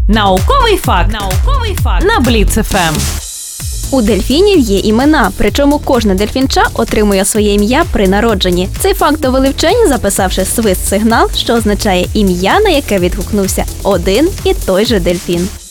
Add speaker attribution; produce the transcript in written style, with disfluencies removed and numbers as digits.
Speaker 1: Науковий факт на Бліц ФМ.
Speaker 2: У дельфінів є імена, причому кожне дельфінча отримує своє ім'я при народженні. Цей факт довели вчені, записавши свист-сигнал, що означає ім'я, на яке відгукнувся один і той же дельфін.